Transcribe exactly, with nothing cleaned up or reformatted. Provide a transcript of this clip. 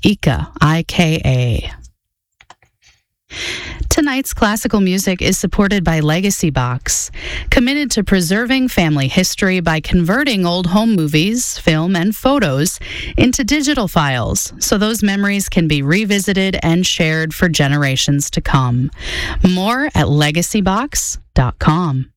Ika, I K A. Tonight's classical music is supported by Legacy Box, committed to preserving family history by converting old home movies, film, and photos into digital files so those memories can be revisited and shared for generations to come. More at legacy box dot com.